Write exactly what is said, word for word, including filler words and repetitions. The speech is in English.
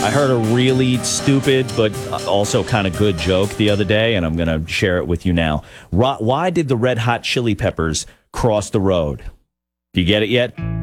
I heard a really stupid but also kind of good joke the other day, and I'm going to share it with you now. Why did the Red Hot Chili Peppers cross the road? Do you get it yet?